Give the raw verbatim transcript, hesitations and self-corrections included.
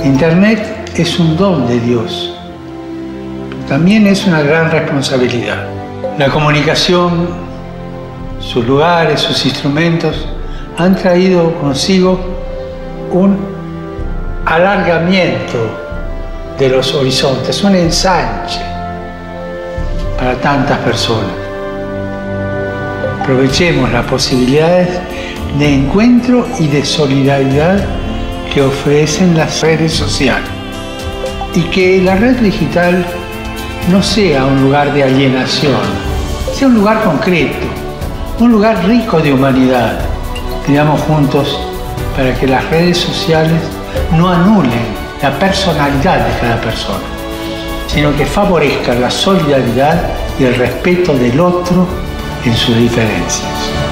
Internet es un don de Dios. También es una gran responsabilidad. La comunicación, sus lugares, sus instrumentos, han traído consigo un alargamiento de los horizontes, un ensanche para tantas personas. Aprovechemos las posibilidades de encuentro y de solidaridad que ofrecen las redes sociales, y que la red digital no sea un lugar de alienación, sea un lugar concreto, un lugar rico de humanidad. Pidamos juntos para que las redes sociales no anulen la personalidad de cada persona, sino que favorezcan la solidaridad y el respeto del otro en sus diferencias.